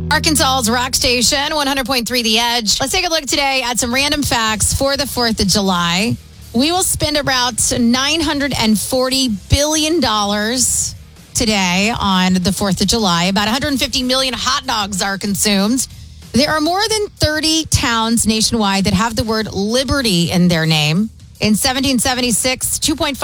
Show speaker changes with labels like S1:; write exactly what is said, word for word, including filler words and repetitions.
S1: Arkansas's rock station, one hundred point three The Edge. Let's take a look today at some random facts for the fourth of July. We will spend about nine hundred forty billion dollars today on the fourth of July. About one hundred fifty million hot dogs are consumed. There are more than thirty towns nationwide that have the word liberty in their name. In seventeen seventy-six, two point five